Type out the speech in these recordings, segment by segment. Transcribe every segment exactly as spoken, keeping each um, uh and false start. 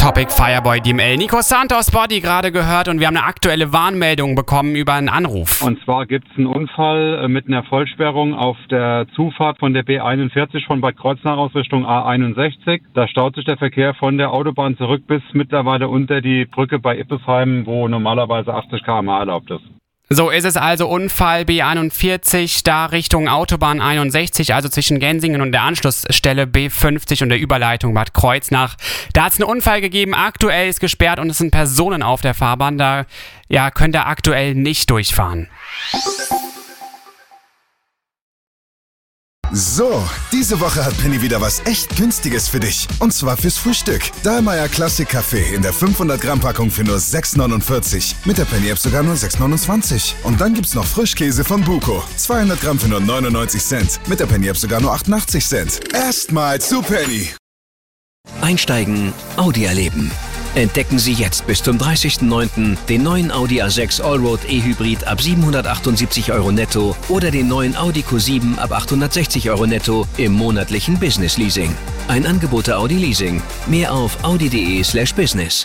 Topic Fireboy D M L. Nico Santos Body gerade gehört und wir haben eine aktuelle Warnmeldung bekommen über einen Anruf. Und zwar gibt es einen Unfall mit einer Vollsperrung auf der Zufahrt von der B einundvierzig von Bad Kreuznach aus Richtung A einundsechzig. Da staut sich der Verkehr von der Autobahn zurück bis mittlerweile unter die Brücke bei Ippesheim, wo normalerweise achtzig Kilometer pro Stunde erlaubt ist. So ist es also, Unfall B einundvierzig, da Richtung Autobahn einundsechzig, also zwischen Gensingen und der Anschlussstelle B fünfzig und der Überleitung Bad Kreuznach. Da hat es einen Unfall gegeben, aktuell ist gesperrt und es sind Personen auf der Fahrbahn, da ja, könnt ihr aktuell nicht durchfahren. So, diese Woche hat Penny wieder was echt Günstiges für dich. Und zwar fürs Frühstück. Dahlmeier Classic Kaffee in der fünfhundert Gramm Packung für nur sechs neunundvierzig. Mit der Penny App sogar nur sechs neunundzwanzig. Und dann gibt's noch Frischkäse von Buko. zweihundert Gramm für nur neunundneunzig Cent. Mit der Penny App sogar nur achtundachtzig Cent. Erstmal zu Penny. Einsteigen, Audi erleben. Entdecken Sie jetzt bis zum dreißigsten neunten den neuen Audi A sechs Allroad E-Hybrid ab siebenhundertachtundsiebzig Euro netto oder den neuen Audi Q sieben ab achthundertsechzig Euro netto im monatlichen Business Leasing. Ein Angebot der Audi Leasing. Mehr auf audi.de slash business.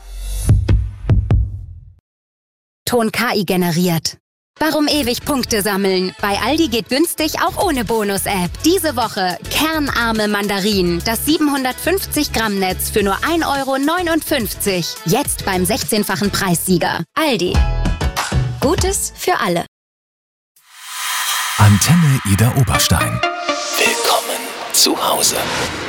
Ton K I generiert. Warum ewig Punkte sammeln? Bei Aldi geht günstig auch ohne Bonus-App. Diese Woche kernarme Mandarinen. Das siebenhundertfünfzig Gramm Netz für nur ein Euro neunundfünfzig. Jetzt beim sechzehnfachen Preissieger. Aldi. Gutes für alle. Antenne Ida Oberstein. Willkommen zu Hause.